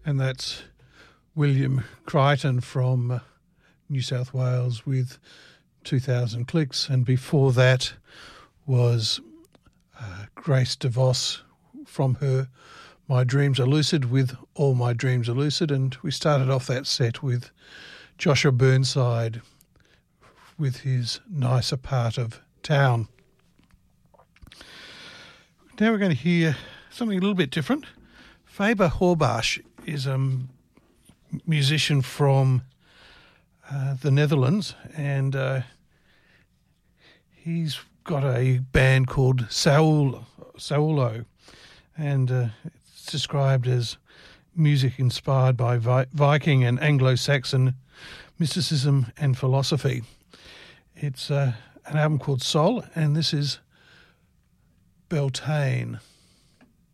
and that's William Crichton from New South Wales with 2,000 Clicks, and before that was Grace DeVos from her My Dreams Are Lucid with All My Dreams Are Lucid, and we started off that set with Joshua Burnside with his Nicer Part of Town. Now we're going to hear something a little bit different. Faber Horbash is a musician from the Netherlands, and he's got a band called Saulo, and it's described as music inspired by Viking and Anglo-Saxon mysticism and philosophy. It's an album called Sol, and this is Beltane.